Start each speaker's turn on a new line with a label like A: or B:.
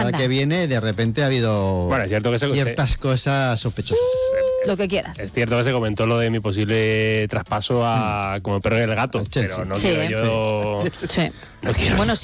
A: temporada que viene, de repente ha habido
B: Bueno, es cierto que
A: ciertas cosas sospechosas.
C: Lo que quieras.
B: Es cierto que se comentó lo de mi posible traspaso a como el perro y el gato, pero no
C: Sí.
B: quiero yo...
C: Sí.
B: No quiero.
C: Bueno,